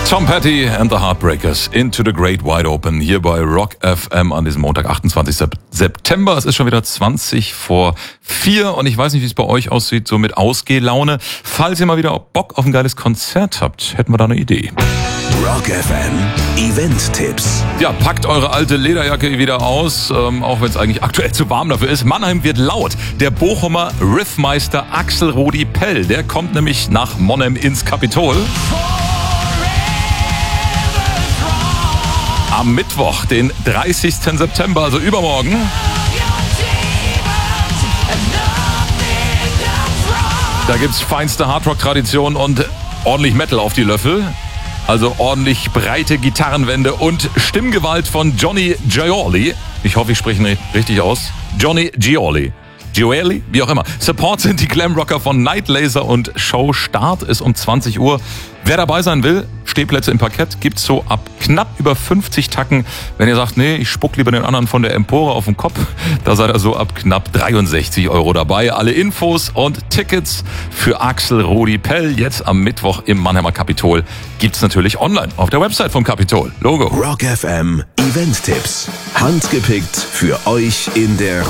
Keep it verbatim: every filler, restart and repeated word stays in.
Tom Petty and the Heartbreakers, Into the Great Wide Open, hier bei Rock F M an diesem Montag, achtundzwanzigsten September. Es ist schon wieder zwanzig vor vier und ich weiß nicht, wie es bei euch aussieht, so mit Ausgehlaune. Falls ihr mal wieder Bock auf ein geiles Konzert habt, hätten wir da eine Idee. Rock F M Event-Tipps. Ja, packt eure alte Lederjacke wieder aus, ähm, auch wenn es eigentlich aktuell zu warm dafür ist. Mannheim wird laut. Der Bochumer Riffmeister Axel Rudi Pell, der kommt nämlich nach Monheim ins Kapitol. Am Mittwoch, den dreißigsten September, also übermorgen, da gibt's feinste Hardrock-Tradition und ordentlich Metal auf die Löffel. Also ordentlich breite Gitarrenwände und Stimmgewalt von Johnny Gioeli. Ich hoffe, ich spreche ihn richtig aus. Johnny Gioeli. Gioeli, wie auch immer. Support sind die Glamrocker von Nightlaser und Showstart ist um zwanzig Uhr. Wer dabei sein will, Stehplätze im Parkett gibt's so ab knapp über fünfzig Tacken. Wenn ihr sagt, nee, ich spuck lieber den anderen von der Empore auf den Kopf, da seid ihr so ab knapp dreiundsechzig Euro dabei. Alle Infos und Tickets für Axel Rudi Pell jetzt am Mittwoch im Mannheimer Kapitol gibt's natürlich online auf der Website vom Kapitol. Logo. Rock F M Event-Tipps. Handgepickt für euch in der